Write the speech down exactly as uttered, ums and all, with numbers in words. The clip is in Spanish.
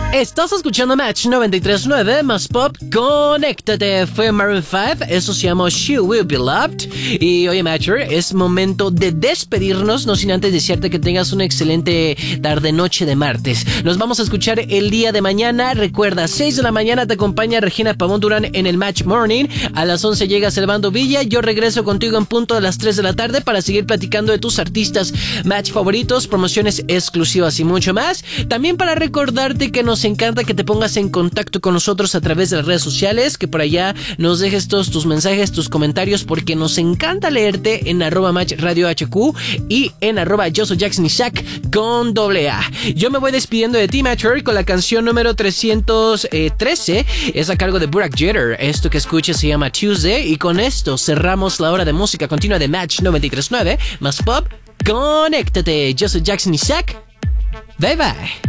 Estás escuchando Match noventa y tres punto nueve más Pop. Conéctate. Fue Maroon cinco. Eso se llama She Will Be Loved. Y oye, Matcher, es momento de despedirnos. No sin antes desearte que tengas una excelente tarde-noche de martes. Nos vamos a escuchar el día de mañana. Recuerda, seis de la mañana te acompaña Regina Pavón Durán en el Match Morning. A las once llega Servando Villa. Yo regreso contigo en punto a las tres de la tarde para seguir platicando de tus artistas Match favoritos, promociones exclusivas y mucho más. También para recordarte que nos Nos encanta que te pongas en contacto con nosotros a través de las redes sociales, que por allá nos dejes todos tus mensajes, tus comentarios, porque nos encanta leerte en arroba match radio hq y en arroba yo soy Jackson Isaac con doble A. Yo me voy despidiendo de ti, Matcher, con la canción número trescientos trece, es a cargo de Burak Jeter. Esto que escuchas se llama Tuesday, y con esto cerramos la hora de música continua de Match noventa y tres punto nueve más Pop. Conéctate. Yo soy Jackson Isaac. Bye bye.